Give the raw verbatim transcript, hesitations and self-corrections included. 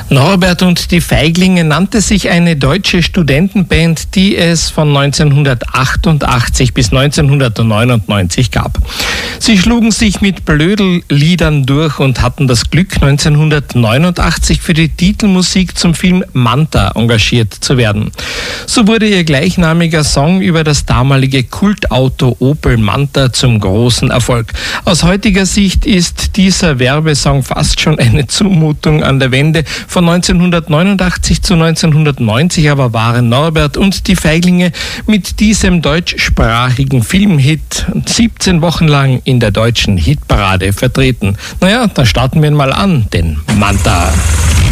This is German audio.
Norbert und die Feiglinge nannte sich eine deutsche Studentenband, die es von neunzehnhundertachtundachtzig bis neunzehnhundertneunundneunzig gab. Sie schlugen sich mit Blödelliedern durch und hatten das Glück, neunzehnhundertneunundachtzig für die Titelmusik zum Film Manta engagiert zu werden. So wurde ihr gleichnamiger Song über das damalige Kultauto Opel Manta zum großen Erfolg. Aus heutiger Sicht ist dieser Werbesong fast schon eine Zumutung an der Wende. Von neunzehnhundertneunundachtzig zu neunzehnhundertneunzig aber waren Norbert und die Feiglinge mit diesem deutschsprachigen Filmhit siebzehn Wochen lang in der deutschen Hitparade vertreten. Naja, da starten wir mal an, den Manta.